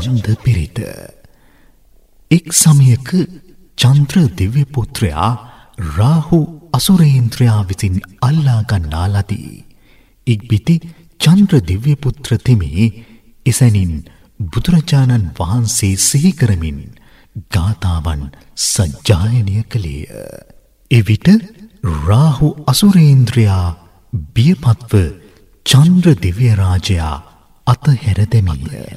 ඡන්ද පිරිත. එක් සමයක චන්ද්‍ර දිව්‍ය පුත්‍රයා රාහු අසුරේන්ද්‍රයා විසින් අල්ලා ගන්නා ලදී. ඉක්බිති චන්ද්‍ර දිව්‍ය පුත්‍ර තෙමේ එසැනින් බුදුරජාණන් වහන්සේ සිහි කරමින් ගාථාවන් සජ්ජායනය කළේය. එවිට රාහු අසුරේන්ද්‍රයා බියපත්ව චන්ද්‍ර දිව්‍ය රාජයා අතහැර දැමීය.